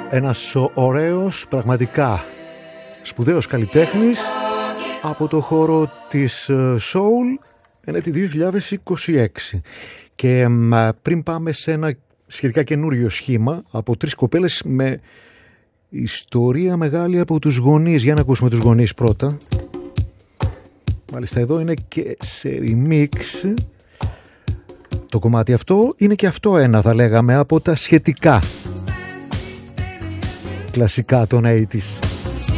Ένας ωραίος, πραγματικά σπουδαίος καλλιτέχνης από το χώρο της soul, είναι τη 2026. Και πριν πάμε σε ένα σχετικά καινούριο σχήμα από τρεις κοπέλες με ιστορία μεγάλη από τους γονείς. Για να ακούσουμε τους γονείς πρώτα. Μάλιστα εδώ είναι και σε remix. Το κομμάτι αυτό είναι και αυτό ένα, θα λέγαμε, από τα σχετικά κλασικά των 80's.